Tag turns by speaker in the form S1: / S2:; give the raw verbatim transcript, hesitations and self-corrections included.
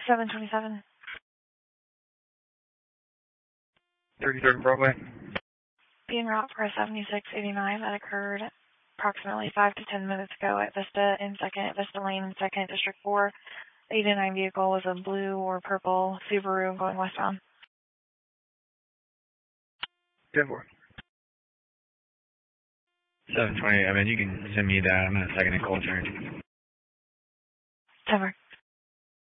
S1: seven twenty-seven.
S2: thirty-third Broadway.
S1: Being route for seventy-six eighty-nine that occurred approximately five to ten minutes ago at Vista in second, Vista Lane in second, District four. The eighty-nine vehicle was a blue or purple Subaru going westbound.
S2: ten four. seven twenty, I mean, you can send me that. I'm in a second in cold charge.
S1: ten four.